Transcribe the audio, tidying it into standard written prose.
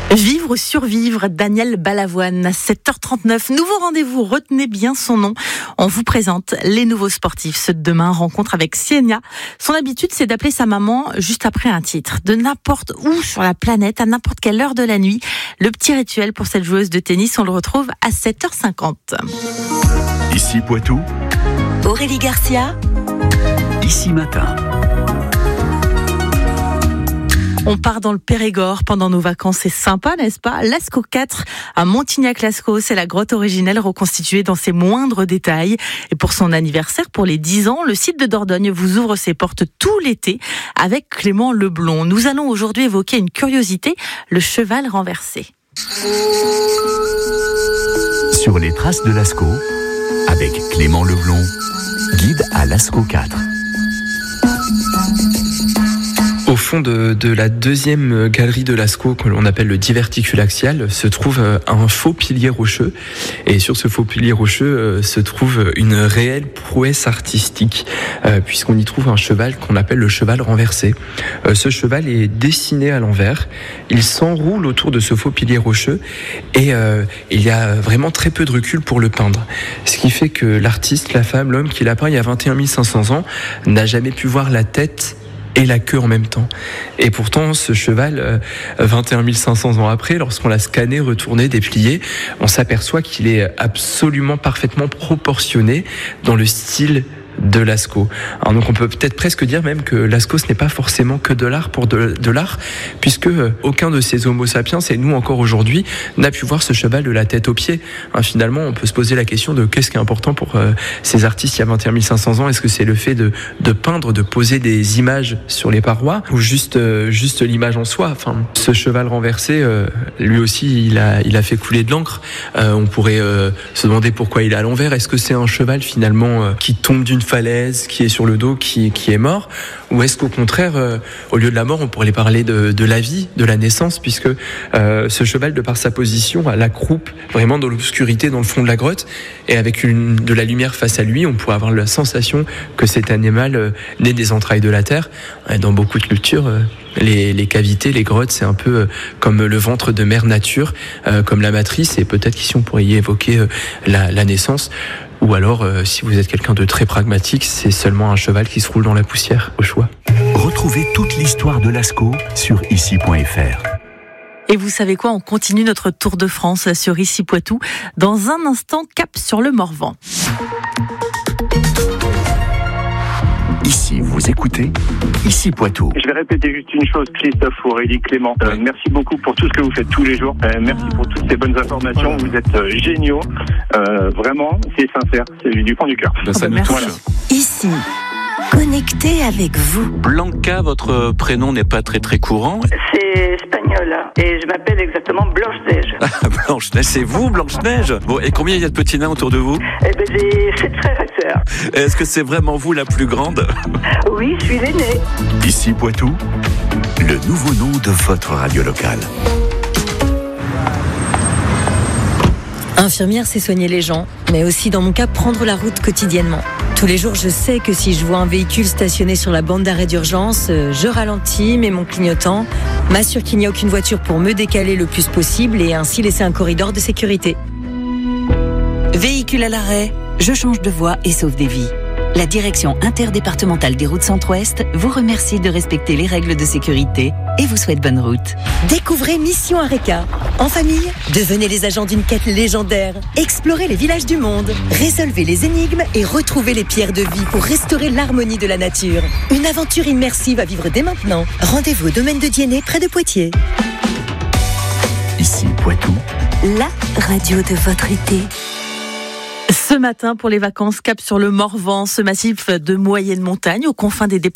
Vivre ou survivre, Daniel Balavoine, à 7h39. Nouveau rendez-vous, retenez bien son nom. On vous présente les nouveaux sportifs. Ceux de demain, rencontre avec Sienia. Son habitude, c'est d'appeler sa maman juste après un titre. De n'importe où sur la planète, à n'importe quelle heure de la nuit. Le petit rituel pour cette joueuse de tennis, on le retrouve à 7h50. Ici Poitou, Aurélie Garcia, Ici Matin. On part dans le Périgord pendant nos vacances, c'est sympa, n'est-ce pas? Lascaux 4 à Montignac-Lascaux, c'est la grotte originelle reconstituée dans ses moindres détails. Et pour son anniversaire, pour les 10 ans, le site de Dordogne vous ouvre ses portes tout l'été avec Clément Leblond. Nous allons aujourd'hui évoquer une curiosité, le cheval renversé. Sur les traces de Lascaux, avec Clément Leblond, guide à Lascaux 4. Au fond de la deuxième galerie de Lascaux, que l'on appelle le diverticule axial, se trouve un faux pilier rocheux. Et sur ce faux pilier rocheux se trouve une réelle prouesse artistique, puisqu'on y trouve un cheval qu'on appelle le cheval renversé. Ce cheval est dessiné à l'envers. Il s'enroule autour de ce faux pilier rocheux et il y a vraiment très peu de recul pour le peindre. Ce qui fait que l'artiste, la femme, l'homme qui l'a peint il y a 21 500 ans n'a jamais pu voir la tête et la queue en même temps. Et pourtant, ce cheval, 21 500 ans après, lorsqu'on l'a scanné, retourné, déplié, on s'aperçoit qu'il est absolument parfaitement proportionné dans le style de Lascaux. Alors donc on peut peut-être presque dire même que Lascaux, ce n'est pas forcément que de l'art pour de l'art, puisque aucun de ces homo sapiens, et nous encore aujourd'hui, n'a pu voir ce cheval de la tête aux pieds. Finalement, on peut se poser la question de qu'est-ce qui est important pour ces artistes il y a 21 500 ans. Est-ce que c'est le fait de peindre, de poser des images sur les parois, ou juste l'image en soi? Ce cheval renversé, lui aussi, il a fait couler de l'encre. On pourrait se demander pourquoi il est à l'envers. Est-ce que c'est un cheval finalement qui tombe d'une falaise, qui est sur le dos, qui est mort, ou est-ce qu'au contraire, au lieu de la mort, on pourrait parler de la vie, de la naissance, puisque ce cheval, de par sa position, a la croupe vraiment dans l'obscurité, dans le fond de la grotte, et avec de la lumière face à lui, on pourrait avoir la sensation que cet animal naît des entrailles de la terre. Dans beaucoup de cultures, les cavités, les grottes, c'est un peu comme le ventre de mère nature, comme la matrice, et peut-être qu'ici on pourrait y évoquer la naissance. Ou alors, si vous êtes quelqu'un de très pragmatique, c'est seulement un cheval qui se roule dans la poussière, au choix. Retrouvez toute l'histoire de Lascaux sur ici.fr. Et vous savez quoi, on continue notre tour de France sur Ici Poitou. Dans un instant, cap sur le Morvan. Ici, vous écoutez Ici Poitou. Je vais répéter juste une chose, Christophe, Aurélie, Clément. Merci beaucoup pour tout ce que vous faites tous les jours. Merci pour toutes ces bonnes informations. Vous êtes géniaux. Vraiment, c'est sincère. C'est du fond du cœur. Merci. Voilà. ici, connecté avec vous. Blanca, votre prénom n'est pas très très courant. C'est espagnol et je m'appelle exactement Blanche-Neige. Blanche-Neige, c'est vous, Blanche-Neige? Bon, et combien il y a de petits nains autour de vous? Eh ben, j'ai 7 frères et sœurs. Est-ce que c'est vraiment vous la plus grande? Oui, je suis l'aînée. Ici Poitou, le nouveau nom de votre radio locale. Infirmière, c'est soigner les gens, mais aussi dans mon cas, prendre la route quotidiennement. Tous les jours, je sais que si je vois un véhicule stationné sur la bande d'arrêt d'urgence, je ralentis, mets mon clignotant, m'assure qu'il n'y a aucune voiture pour me décaler le plus possible et ainsi laisser un corridor de sécurité. Véhicule à l'arrêt, je change de voie et sauve des vies. La direction interdépartementale des routes Centre-Ouest vous remercie de respecter les règles de sécurité et vous souhaite bonne route. Découvrez Mission Areca. En famille, devenez les agents d'une quête légendaire. Explorez les villages du monde. Résolvez les énigmes et retrouvez les pierres de vie pour restaurer l'harmonie de la nature. Une aventure immersive à vivre dès maintenant. Rendez-vous au domaine de Diennet, près de Poitiers. Ici Poitou, La radio de votre été. Ce matin, pour les vacances, cap sur le Morvan, ce massif de moyenne montagne aux confins des départements.